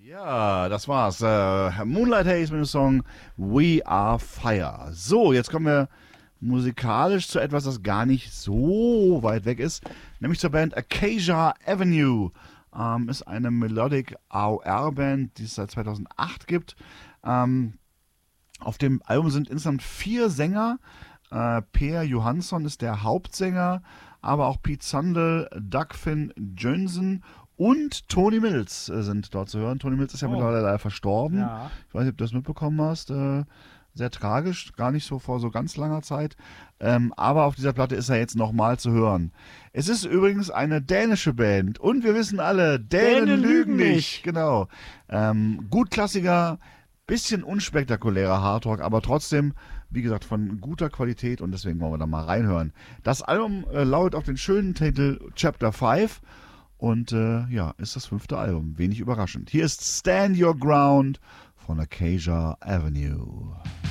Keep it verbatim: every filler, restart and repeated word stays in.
Ja, das war's. Äh, Moonlight Haze mit dem Song We Are Fire. So, jetzt kommen wir musikalisch zu etwas, das gar nicht so weit weg ist, nämlich zur Band Acacia Avenue. Ähm, ist eine Melodic A O R-Band, die es seit zweitausendacht gibt. Ähm, auf dem Album sind insgesamt vier Sänger. Äh, Per Johansson ist der Hauptsänger, aber auch Pete Sandel, Dagfinn Jönsson und Tony Mills äh, sind dort zu hören. Tony Mills ist ja Oh. mittlerweile leider verstorben. Ja. Ich weiß nicht, ob du das mitbekommen hast. Äh, sehr tragisch, gar nicht so vor so ganz langer Zeit. Ähm, aber auf dieser Platte ist er jetzt nochmal zu hören. Es ist übrigens eine dänische Band und wir wissen alle, Dänen, Dänen lügen lügen nicht. nicht. Genau. Ähm, Gutklassiger, bisschen unspektakulärer Hardrock, aber trotzdem, wie gesagt, von guter Qualität und deswegen wollen wir da mal reinhören. Das Album äh, lautet auf den schönen Titel Chapter fünf und äh, ja, ist das fünfte Album. Wenig überraschend. Hier ist Stand Your Ground von Acacia Avenue.